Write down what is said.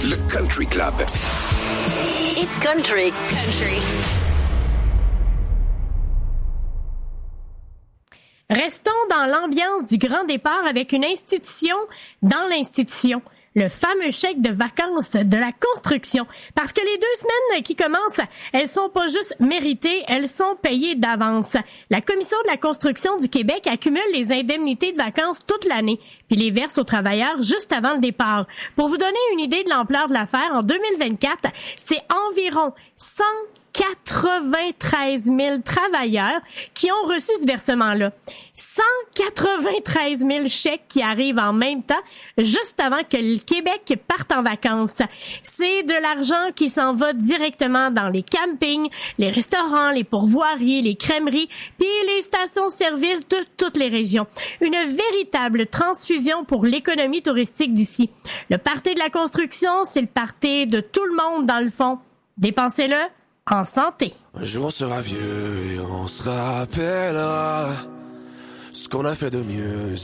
Le Country Club. Hit Country. Country. Restons dans l'ambiance du grand départ avec une institution dans l'institution. Le fameux chèque de vacances de la construction. Parce que les 2 semaines qui commencent, elles sont pas juste méritées, elles sont payées d'avance. La Commission de la construction du Québec accumule les indemnités de vacances toute l'année, puis les verse aux travailleurs juste avant le départ. Pour vous donner une idée de l'ampleur de l'affaire, en 2024, c'est environ 193 000 travailleurs qui ont reçu ce versement-là. 193 000 chèques qui arrivent en même temps, juste avant que le Québec parte en vacances. C'est de l'argent qui s'en va directement dans les campings, les restaurants, les pourvoiries, les crèmeries, puis les stations-service de toutes les régions. Une véritable transfusion pour l'économie touristique d'ici. Le party de la construction, c'est le party de tout le monde dans le fond. Dépensez-le en santé. Un jour on sera vieux et on se rappellera ce qu'on a fait de mieux.